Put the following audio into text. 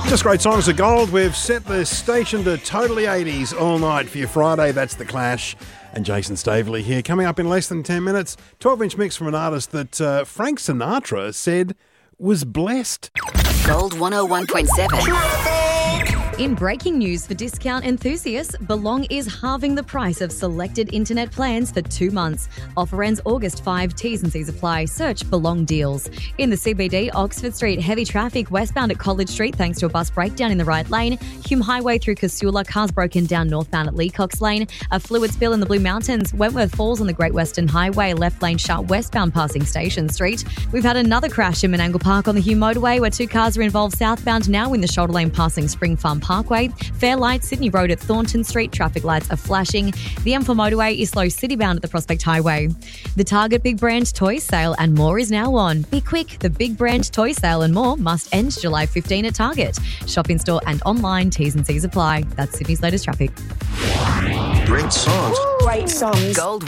Just great songs of gold. We've set the station to totally 80s all night for your Friday. That's The Clash. And Jason Staveley here. Coming up in less than 10 minutes, 12-inch mix from an artist that Frank Sinatra said was blessed. Gold 101.7. In breaking news for discount enthusiasts, Belong is halving the price of selected internet plans for 2 months. Offer ends August 5. T's and C's apply. Search Belong Deals. In the CBD, Oxford Street, heavy traffic westbound at College Street thanks to a bus breakdown in the right lane. Hume Highway through Casula, cars broken down northbound at Leacox Lane. A fluid spill in the Blue Mountains. Wentworth Falls on the Great Western Highway, left lane shut westbound passing Station Street. We've had another crash in Menangle Park on the Hume Motorway where 2 cars are involved southbound now in the shoulder lane passing Spring Farm Parkway. Fairlight, Sydney Road at Thornton Street, traffic lights are flashing. The M4 motorway is slow citybound at the Prospect Highway. The Target Big Brand Toy Sale and more is now on. Be quick, the Big Brand Toy Sale and more must end July 15 at Target. Shop in store and online, T's and C's apply. That's Sydney's latest traffic. Great songs. Great songs. Gold